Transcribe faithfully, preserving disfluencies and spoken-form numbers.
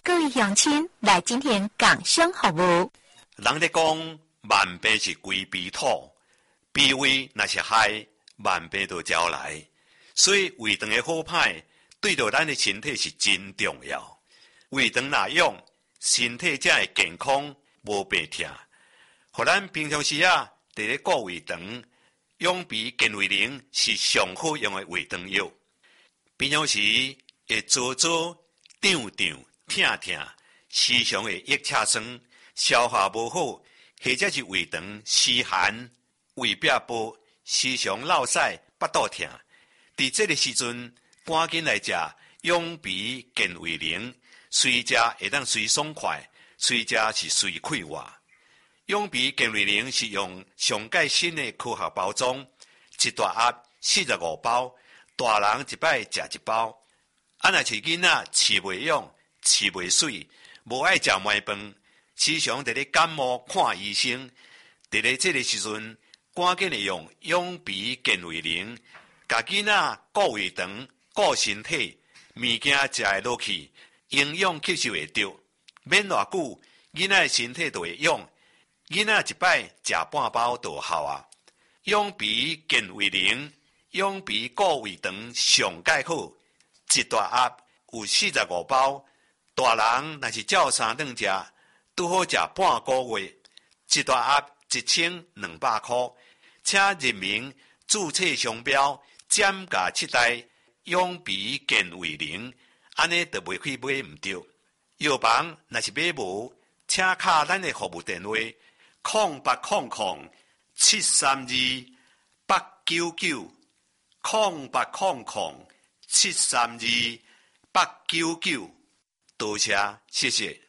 各位乡亲来今天讲声服务。 人咧讲万病是归脾土，脾胃若是害，万病就招来。所以胃肠的好歹对着咱的身体是真重要。胃肠若用，身体才会健康，无病痛。互咱平常时啊，伫咧顾胃肠，养脾健胃灵是上好用的胃肠药。平常时会做做、胀胀、痛痛，时常会腋车酸、消化无好，或者是胃肠湿寒、胃壁薄，时常落屎、腹肚痛。伫这个时阵，赶紧来食养脾健胃灵，随食会当随爽快，随食是随快活。养脾健胃灵是用上盖新的科学包装，一大盒四十五包，大人一摆食一包。啊，若是囡仔饲袂养、饲袂水，无爱食糜饭，时常伫咧感冒看医生，伫咧这个时阵，赶紧的用养脾健胃灵，甲囡仔顾胃肠、顾身体，物件食会落去，营养吸收会着，免偌久，囡仔的身体就会养。囡仔一摆食半包就有效啊！养脾健胃灵，养脾顾胃肠上盖好，一大盒有四十五包，大人若是照三顿食，拄好食半个月。一大盒一千两百块，请人民注册商标，减价七代养脾健胃灵，安尼就袂去买唔着。药房若是买无，请敲咱的服务电话。空八空空七三二八九九，空八空空七三二八九九，多谢，谢谢。